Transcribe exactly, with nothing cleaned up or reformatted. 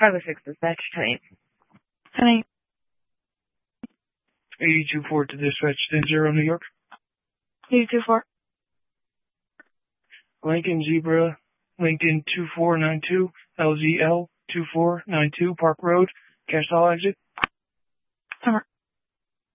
five oh six dispatch, ten eight. ten eight. eighty-two four to dispatch, ten zero, New York. eighty-two four. Lincoln Zebra, Lincoln two four nine two, L Z L two four nine two, Park Road, Castell exit. Summer.